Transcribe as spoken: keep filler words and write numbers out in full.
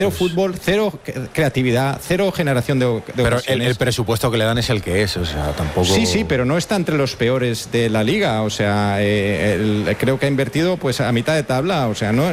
Cero fútbol, cero creatividad, cero generación de, de Pero ocasiones. el, el presupuesto que le dan es el que es, o sea, tampoco... Sí, sí, pero no está entre los peores de la liga, o sea, eh, el, creo que ha invertido pues a mitad de tabla, o sea, no,